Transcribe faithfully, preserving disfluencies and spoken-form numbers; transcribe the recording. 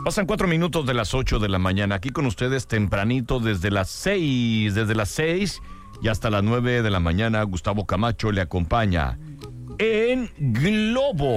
Pasan cuatro minutos de las ocho de la mañana. Aquí con ustedes tempranito desde las seis, desde las seis y hasta las nueve de la mañana. Gustavo Camacho le acompaña en Globo.